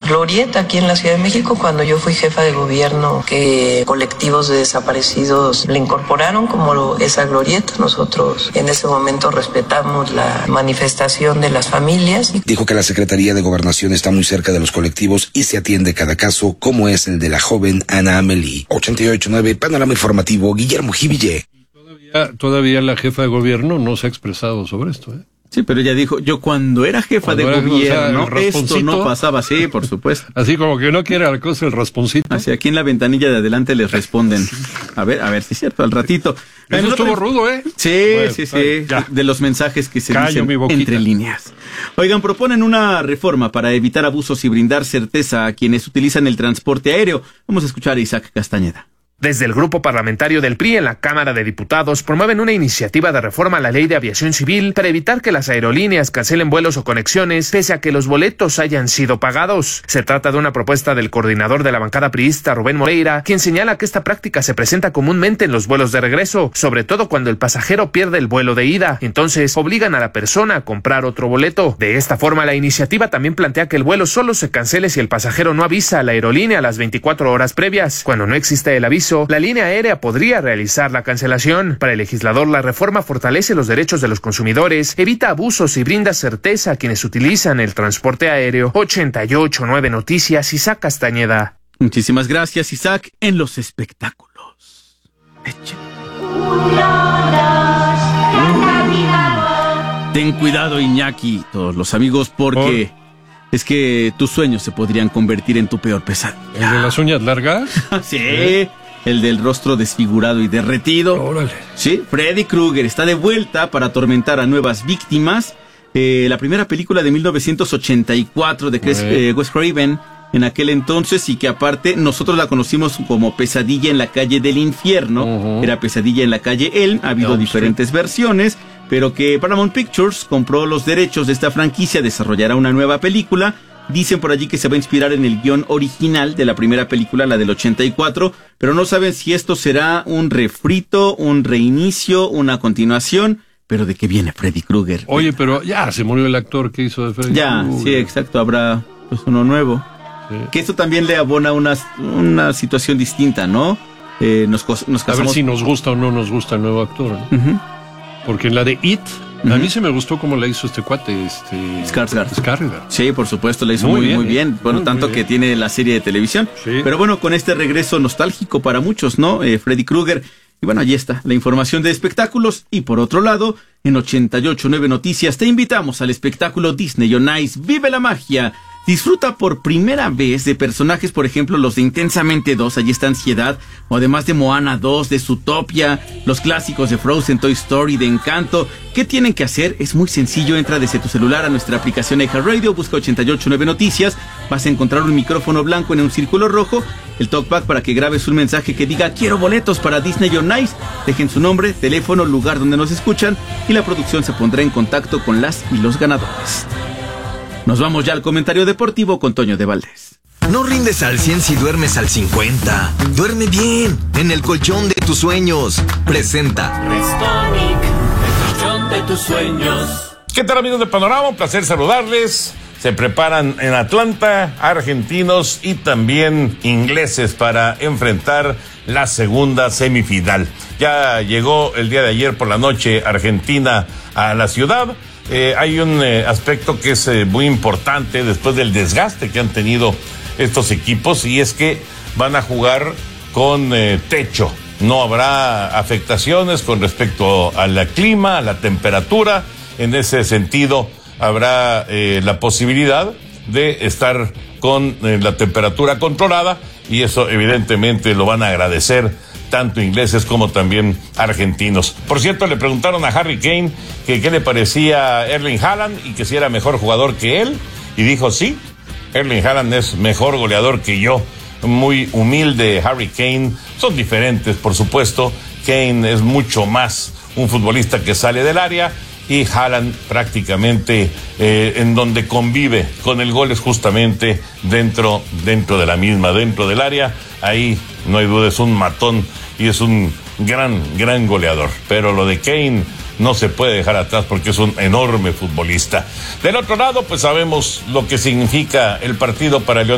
glorieta aquí en la Ciudad de México cuando yo fui jefa de gobierno, que colectivos de desaparecidos le incorporaron como esa glorieta. Nosotros en ese momento respetamos la manifestación de las familias. Dijo que la Secretaría de Gobernación está muy cerca de los colectivos y se atiende cada caso, como es el de la joven Ana Amelie. 88.9 Panorama Informativo, Guillermo Jiville. Todavía la jefa de gobierno no se ha expresado sobre esto, ¿eh? Sí, pero ella dijo, yo cuando era jefa de gobierno, esto no pasaba, sí, por supuesto. Así como que no quiere la cosa el rasponcito. Así aquí en la ventanilla de adelante les responden. A ver si es cierto, al ratito. Eso estuvo rudo, ¿eh? Sí, bueno, sí. De los mensajes que se dicen entre líneas. Oigan, proponen una reforma para evitar abusos y brindar certeza a quienes utilizan el transporte aéreo. Vamos a escuchar a Isaac Castañeda. Desde el grupo parlamentario del PRI en la Cámara de Diputados promueven una iniciativa de reforma a la Ley de Aviación Civil para evitar que las aerolíneas cancelen vuelos o conexiones pese a que los boletos hayan sido pagados. Se trata de una propuesta del coordinador de la bancada priista, Rubén Moreira, quien señala que esta práctica se presenta comúnmente en los vuelos de regreso, sobre todo cuando el pasajero pierde el vuelo de ida. Entonces, obligan a la persona a comprar otro boleto. De esta forma, la iniciativa también plantea que el vuelo solo se cancele si el pasajero no avisa a la aerolínea a las 24 horas previas. Cuando no existe el aviso, la línea aérea podría realizar la cancelación. Para el legislador, la reforma fortalece los derechos de los consumidores, evita abusos y brinda certeza a quienes utilizan el transporte aéreo. 88.9 Noticias, Isaac Castañeda. Muchísimas gracias, Isaac. En los espectáculos. Ten cuidado, Iñaki, todos los amigos, porque es que tus sueños se podrían convertir en tu peor pesadilla. ¿El de las uñas largas? Sí. El del rostro desfigurado y derretido. Órale. Sí, Freddy Krueger está de vuelta para atormentar a nuevas víctimas. La primera película de 1984 de Wes Craven en aquel entonces, y que aparte nosotros la conocimos como Pesadilla en la calle del infierno. Era Pesadilla en la calle Elm. Ha habido diferentes versiones, pero que Paramount Pictures compró los derechos de esta franquicia, desarrollará una nueva película. Dicen por allí que se va a inspirar en el guión original de la primera película, la del 84, pero no saben si esto será un refrito, un reinicio, una continuación, pero ¿de qué viene Freddy Krueger? Oye, pero ya se murió el actor que hizo de Freddy Krueger. Sí, exacto, habrá pues uno nuevo. Sí. Que esto también le abona una situación distinta, ¿no? Nos casamos... A ver si nos gusta o no nos gusta el nuevo actor, ¿no? Porque en la de It... A mí se me gustó cómo la hizo este cuate, Skarsgård. Sí, por supuesto, la hizo muy bien. Bueno, tanto bien que tiene la serie de televisión. Sí. Pero bueno, con este regreso nostálgico para muchos, ¿no? Freddy Krueger. Y bueno, allí está la información de espectáculos. Y por otro lado, en 88.9 Noticias te invitamos al espectáculo Disney on Ice. ¡Vive la magia! Disfruta por primera vez de personajes, por ejemplo, los de Intensamente 2, allí está Ansiedad, o además de Moana 2, de Zootopia, los clásicos de Frozen, Toy Story, de Encanto. ¿Qué tienen que hacer? Es muy sencillo, entra desde tu celular a nuestra aplicación iHeartRadio, busca 88.9 Noticias, vas a encontrar un micrófono blanco en un círculo rojo, el talkback para que grabes un mensaje que diga quiero boletos para Disney on Ice, dejen su nombre, teléfono, lugar donde nos escuchan y la producción se pondrá en contacto con las y los ganadores. Nos vamos ya al comentario deportivo con Toño de Valdés. No rindes al 100 si duermes al 50. Duerme bien, en el colchón de tus sueños. Presenta Restonic, el colchón de tus sueños. ¿Qué tal, amigos de Panorama? Un placer saludarles. Se preparan en Atlanta argentinos y también ingleses para enfrentar la segunda semifinal. Ya llegó el día de ayer por la noche Argentina a la ciudad. Hay un aspecto que es muy importante después del desgaste que han tenido estos equipos, y es que van a jugar con techo. No habrá afectaciones con respecto al clima, a la temperatura. En ese sentido, habrá la posibilidad de estar con la temperatura controlada, y eso evidentemente lo van a agradecer tanto ingleses como también argentinos. Por cierto, le preguntaron a Harry Kane que qué le parecía Erling Haaland y que si era mejor jugador que él, y dijo sí, Erling Haaland es mejor goleador que yo. Muy humilde Harry Kane. Son diferentes, por supuesto. Kane es mucho más un futbolista que sale del área, y Haaland prácticamente en donde convive con el gol es justamente dentro de la misma, dentro del área. Ahí no hay duda, es un matón y es un gran goleador. Pero lo de Kane no se puede dejar atrás porque es un enorme futbolista. Del otro lado, pues sabemos lo que significa el partido para León